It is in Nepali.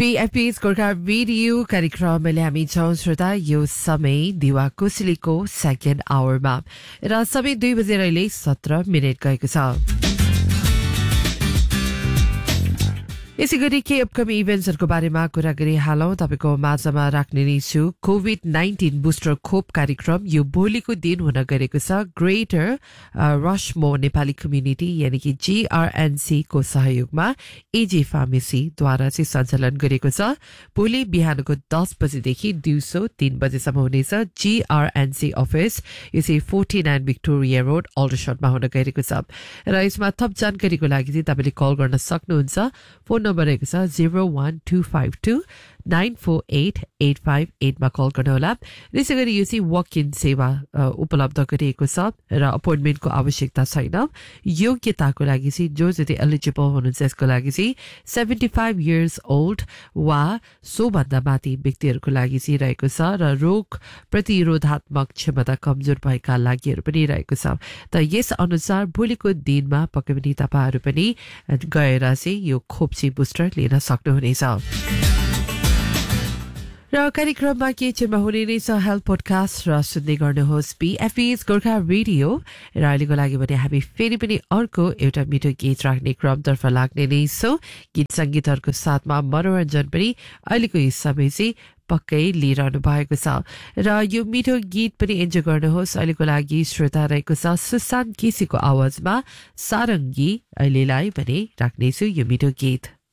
BFP's गोर्खा रेडियो कार्यक्रमले हामी छौं श्रोता यो समय दिवा कोसिलीको सेकेन्ड आवरमा र समय 2 बजेर अहिले 17 मिनेट गएको छ। यसै गरी के अपकमिङ इभेन्ट्सहरुको बारेमा कुरा गरिहालौं। तपाईको माझमा राख्ने नै छु कोभिड-19 बुस्टर खोप कार्यक्रम यो भोलिको दिन हुन गएको छ। ग्रेटर रशमो नेपाली कम्युनिटी यानी कि GRNC को सहयोगमा एजे फार्मेसी द्वारा चाहिँ सञ्चालन गरेको छ। भोलि बिहानको 10 बजेदेखि दिउँसो 3 बजेसम्म हुनेछ। GRNC अफिस यो चाहिँ 49 भिक्टोरिया रोड अल्डरसटमा हुन गएको छ र यसमा थप जानकारीको लागि चाहिँ तपाईले कल गर्न सक्नुहुन्छ। फोन नम्बर रहेको छ 01252 948858 मा कल गर्नुहोला। यसै गरी यो चाहिँ वक इन सेवा उपलब्ध गरिएको छ र अपोइन्टमेन्टको आवश्यकता छैन। योग्यताको लागि चाहिँ जो जति एलिजिबल हुनुहुन्छ यसको लागि चाहिँ 75 इयर्स ओल्ड वा सो भन्दा माथि व्यक्तिहरूको लागि चाहिँ रहेको छ र रोग प्रतिरोधात्मक क्षमता कमजोर भएका लागिहरू पनि रहेको छ। त यस अनुसार भोलिको दिनमा पक्कै पनि तपाईहरु पनि गएर चाहिँ यो खोप बुस्टर लिन सक्नुहुनेछ। र कार्यक्रममा के छेमा हुने नै छ हेल्थ पोडकास्ट र सुन्दै गर्नुहोस् BFP's गोर्खा रेडियो र अहिलेको लागि भने हामी फेरि पनि अर्को एउटा मिठो गीत राख्ने क्रमतर्फ लाग्ने नै छौं। गीत संगीतहरुको साथमा मनोरञ्जन पनि अहिलेको यस समय चाहिँ पक्कै लिइरहनु भएको छ र यो मिठो गीत पनि इन्जोय गर्नुहोस्। अहिलेको लागि श्रोता रहेको छ सुशान्त केसीको आवाजमा सारङ्गी। अहिलेलाई भने राख्नेछु यो मिठो गीत।